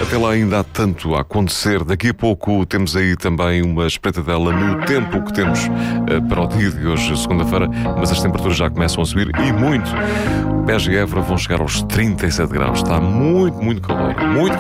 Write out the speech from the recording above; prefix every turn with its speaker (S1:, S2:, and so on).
S1: Até lá ainda há tanto a acontecer. Daqui a pouco temos aí também uma espreitadela no tempo que temos para o dia de hoje, segunda-feira, mas as temperaturas já começam a subir e muito. Beja e Évora vão chegar aos 37 graus. Está muito calor. Muito